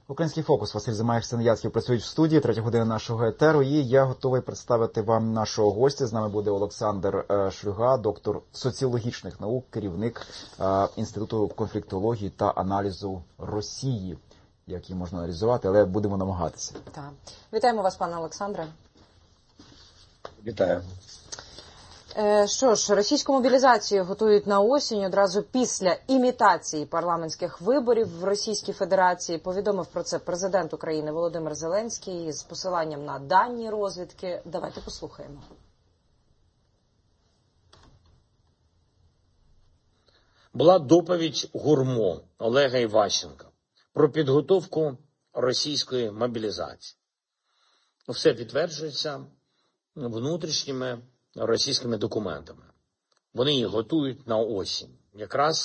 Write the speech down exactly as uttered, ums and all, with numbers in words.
Український фокус. Василь Замаєш, Сен'яцький працюють в студії, третя година нашого етеру, і я готовий представити вам нашого гостя. З нами буде Олександр Шлюга, доктор соціологічних наук, керівник Інституту конфліктології та аналізу Росії, як її можна аналізувати, але будемо намагатися. Так. Вітаємо вас, пане Олександре. Вітаю. Що ж, російську мобілізацію готують на осінь одразу після імітації парламентських виборів в Російській Федерації. Повідомив про це президент України Володимир Зеленський з посиланням на дані розвідки. Давайте послухаємо. Була доповідь ГУРМО Олега Іващенка про підготовку російської мобілізації. Все підтверджується внутрішніми російськими документами. Вони їх готують на осінь. Якраз